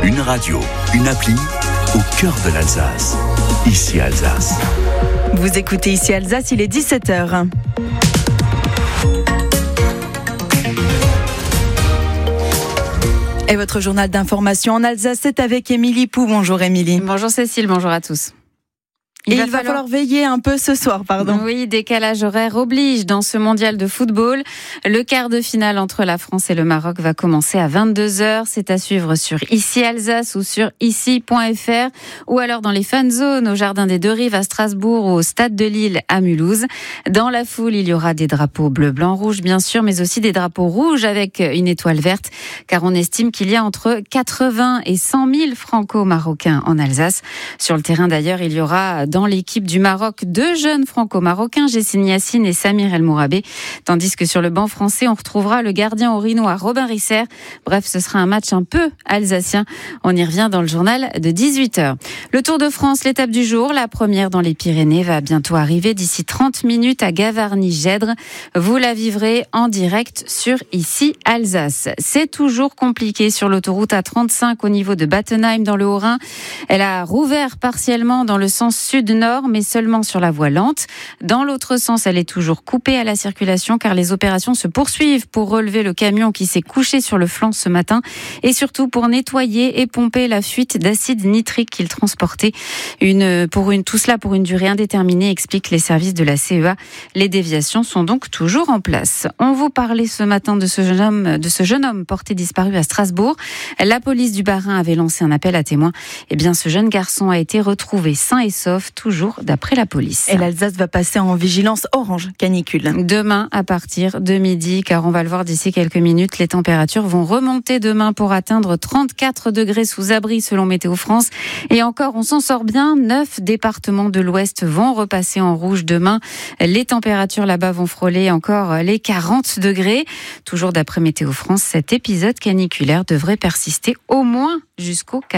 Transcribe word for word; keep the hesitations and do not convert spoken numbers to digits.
Une radio, une appli au cœur de l'Alsace. Ici Alsace. Vous écoutez Ici Alsace, il est dix-sept heures. Et votre journal d'information en Alsace, c'est avec Émilie Pou. Bonjour Émilie. Bonjour Cécile, bonjour à tous. Il, Et va, il va falloir... falloir veiller un peu ce soir, pardon. Oui, décalage horaire oblige dans ce mondial de football. Le quart de finale entre la France et le Maroc va commencer à vingt-deux heures. C'est à suivre sur Ici Alsace ou sur ici point f r ou alors dans les fan zones au Jardin des Deux Rives à Strasbourg ou au Stade de Lille à Mulhouse. Dans la foule, il y aura des drapeaux bleu, blanc, rouge bien sûr, mais aussi des drapeaux rouges avec une étoile verte, car on estime qu'il y a entre quatre-vingts et cent mille franco-marocains en Alsace. Sur le terrain d'ailleurs, il y aura dans l'équipe du Maroc deux jeunes franco-marocains, Jessine Yassine et Samir El Mourabé, tandis que sur le banc français, on retrouvera le gardien aurinois Robin Risser. Bref, ce sera un match un peu alsacien. On y revient dans le journal de dix-huit heures. Le Tour de France, l'étape du jour, la première dans les Pyrénées, va bientôt arriver d'ici trente minutes à Gavarnie-Gèdre. Vous la vivrez en direct sur Ici Alsace. C'est toujours compliqué sur l'autoroute A trente-cinq au niveau de Battenheim dans le Haut-Rhin. Elle a rouvert partiellement dans le sens sud-nord, mais seulement sur la voie lente. Dans l'autre sens, elle est toujours coupée à la circulation car les opérations se poursuivent pour relever le camion qui s'est couché sur le flanc ce matin et surtout pour nettoyer et pomper la fuite d'acide nitrique qu'il transportait. Une, pour une, tout cela pour une durée indéterminée, expliquent les services de la C E A. Les déviations sont donc toujours en place. On vous parlait ce matin de ce jeune homme, de ce jeune homme porté disparu à Strasbourg. La police du Bas-Rhin avait lancé un appel à témoins. Eh bien, ce jeune garçon a été retrouvé sain et sauf, toujours d'après la police. Et l'Alsace va passer en vigilance orange canicule. Demain à partir de midi, car on va le voir d'ici quelques minutes, les températures vont remonter demain pour atteindre trente-quatre degrés sous abri selon Météo France. Et encore, on s'en sort bien. Neuf départements de l'Ouest vont repasser en rouge demain. Les températures là-bas vont frôler encore les quarante degrés. Toujours d'après Météo France, cet épisode caniculaire devrait persister au moins jusqu'au